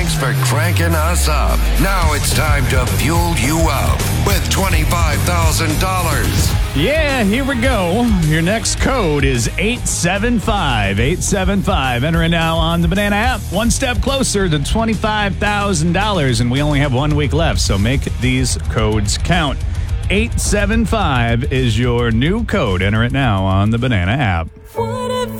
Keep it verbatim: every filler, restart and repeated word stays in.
Thanks for cranking us up. Now it's time to fuel you up with twenty-five thousand dollars. Yeah, here we go. Your next code is eight seven five eight seven five. Enter it now on the Banana app. One step closer to twenty-five thousand dollars, and we only have one week left, so make these codes count. eight seven five is your new code. Enter it now on the Banana app.